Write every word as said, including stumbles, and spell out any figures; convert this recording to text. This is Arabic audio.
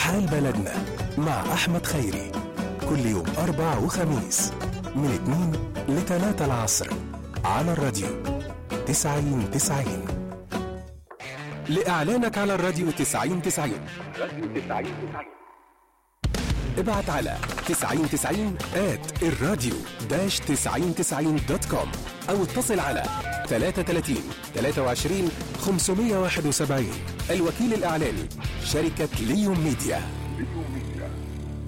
حال بلدنا مع أحمد خيري، كل يوم أربع وخميس من اتنين لتلاتة العصر على الراديو تسعين تسعين. لإعلانك على الراديو تسعين تسعين ابعت على تسعين تسعين آت الراديو داش تسعين تسعين دوت كوم أو اتصل على ثلاثة ثلاثين ثلاثة وعشرين خمسمية وواحد وسبعين. الوكيل الإعلاني شركة ليوم ميديا.